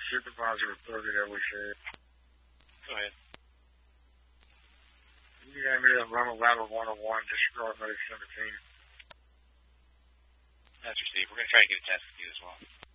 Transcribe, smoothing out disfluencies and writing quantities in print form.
supervisor reported that we should. Go ahead. You gave me that run 11 101, disregard mode 17. That's received. We're going to try to get a test with you as well.